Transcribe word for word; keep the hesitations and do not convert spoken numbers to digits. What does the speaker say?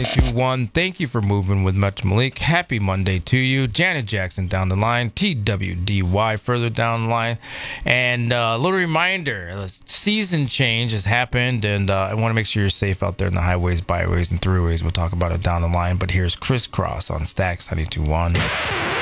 ninety-two point one. Thank you for moving with Metro Malik. Happy Monday to you. Janet Jackson down the line. T W D Y further down the line. And uh, a little reminder, the season change has happened, and uh, I want to make sure you're safe out there in the highways, byways, and throughways. We'll talk about it down the line, but here's Criss Cross on Stax ninety-two point one.